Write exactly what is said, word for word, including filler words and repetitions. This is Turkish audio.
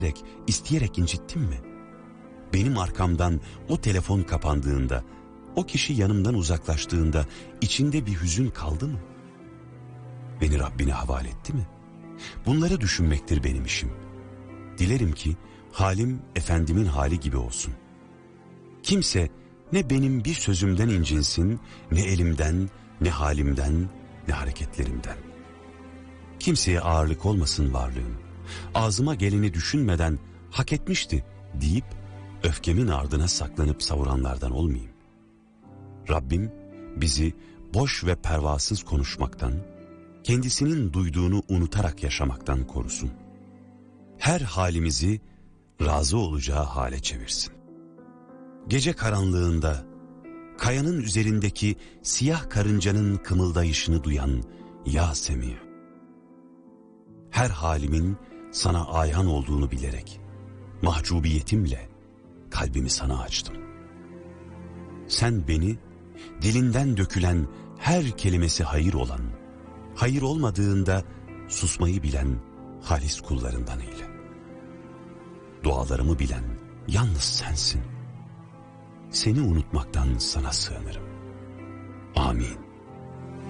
Direkt, isteyerek incittim mi? Benim arkamdan o telefon kapandığında, o kişi yanımdan uzaklaştığında içinde bir hüzün kaldı mı? Beni Rabbine havale etti mi? Bunları düşünmektir benim işim. Dilerim ki halim Efendimin hali gibi olsun. Kimse ne benim bir sözümden incinsin, ne elimden, ne halimden, ne hareketlerimden. Kimseye ağırlık olmasın varlığım. Ağzıma geleni düşünmeden hak etmişti deyip öfkemin ardına saklanıp savuranlardan olmayayım. Rabbim bizi boş ve pervasız konuşmaktan, kendisinin duyduğunu unutarak yaşamaktan korusun. Her halimizi razı olacağı hale çevirsin. Gece karanlığında kayanın üzerindeki siyah karıncanın kımıldayışını duyan ya Semi, her halimin sana ayan olduğunu bilerek mahcubiyetimle kalbimi sana açtım. Sen beni dilinden dökülen her kelimesi hayır olan, hayır olmadığında susmayı bilen halis kullarından eyle. Dualarımı bilen yalnız sensin. Seni unutmaktan sana sığınırım. Amin.